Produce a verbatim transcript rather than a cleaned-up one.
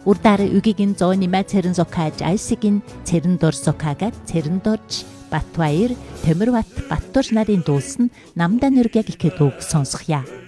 Урдаар үгийн зоо нимэ цэрэн зокааж айсгийн цэрэн дор зокаагаад цэрэн дорж Батбаяр, Төмөрбат, Баттуур нарын дуулсан намдан үргэг ихэд үг сонсхъя.